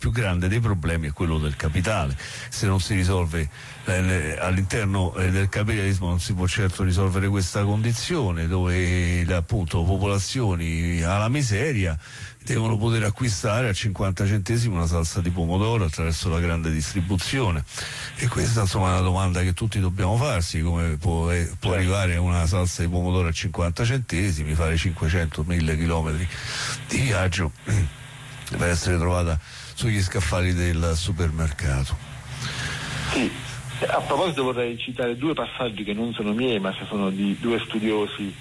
più grande dei problemi è quello del capitale. Se non si risolve all'interno del capitalismo non si può certo risolvere questa condizione, dove appunto popolazioni alla miseria devono poter acquistare a 50 centesimi una salsa di pomodoro attraverso la grande distribuzione. E questa insomma è una domanda che tutti dobbiamo farsi: come può arrivare una salsa di pomodoro a 50 centesimi, fare 500.000 chilometri di viaggio per essere trovata sugli scaffali del supermercato. Sì, a proposito vorrei citare due passaggi che non sono miei ma sono di due studiosi.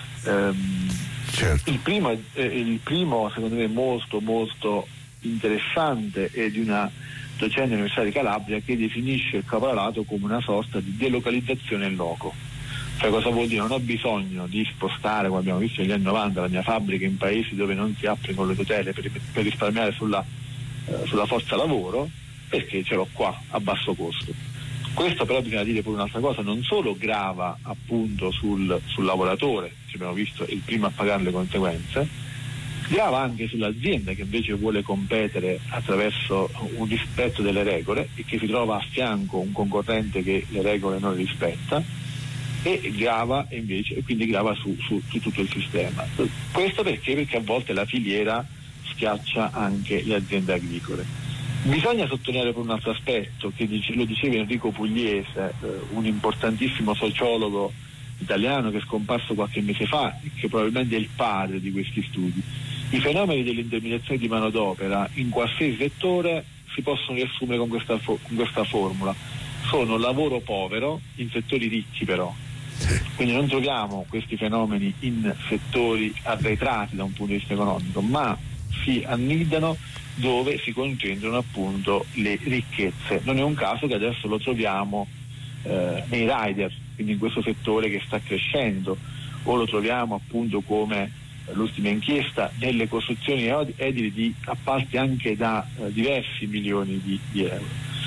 Certo. Il primo secondo me molto molto interessante è di una docente dell'Università di Calabria che definisce il caporalato come una sorta di delocalizzazione in loco. Cioè, cosa vuol dire? Non ho bisogno di spostare, come abbiamo visto negli anni 90, la mia fabbrica in paesi dove non si applicano le tutele per risparmiare sulla forza lavoro, perché ce l'ho qua a basso costo. Questo però bisogna dire pure un'altra cosa: non solo grava appunto sul lavoratore, che abbiamo visto è il primo a pagare le conseguenze, grava anche sull'azienda che invece vuole competere attraverso un rispetto delle regole e che si trova a fianco un concorrente che le regole non rispetta, e grava invece, e quindi grava su tutto il sistema. Questo perché a volte la filiera schiaccia anche le aziende agricole. Bisogna sottolineare per un altro aspetto che lo diceva Enrico Pugliese, un importantissimo sociologo italiano che è scomparso qualche mese fa e che probabilmente è il padre di questi studi. I fenomeni dell'intermediazione di manodopera in qualsiasi settore si possono riassumere con questa formula: sono lavoro povero in settori ricchi però. Quindi non troviamo questi fenomeni in settori arretrati da un punto di vista economico, ma si annidano dove si concentrano appunto le ricchezze. Non è un caso che adesso lo troviamo nei rider, quindi in questo settore che sta crescendo, o lo troviamo appunto come l'ultima inchiesta nelle costruzioni edili di appalti anche da diversi milioni di euro.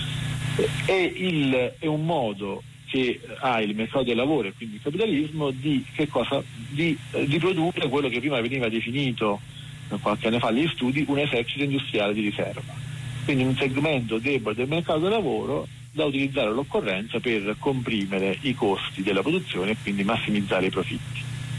È un modo che ha il mercato del lavoro e quindi il capitalismo di produrre quello che prima veniva definito qualche anno fa negli studi un esercito industriale di riserva, quindi un segmento debole del mercato del lavoro da utilizzare all'occorrenza per comprimere i costi della produzione e quindi massimizzare i profitti.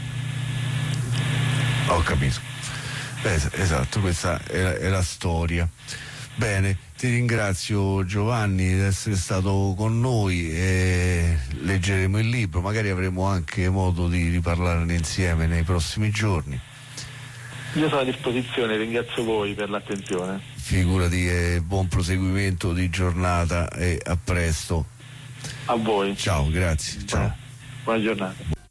Ho capito. Esatto, questa è la storia. Bene, ti ringrazio Giovanni di essere stato con noi, e leggeremo il libro, magari avremo anche modo di riparlarne insieme nei prossimi giorni. Io sono a disposizione, ringrazio voi per l'attenzione. Figurati, buon proseguimento di giornata e a presto. A voi. Ciao, grazie. Ciao. Buona giornata.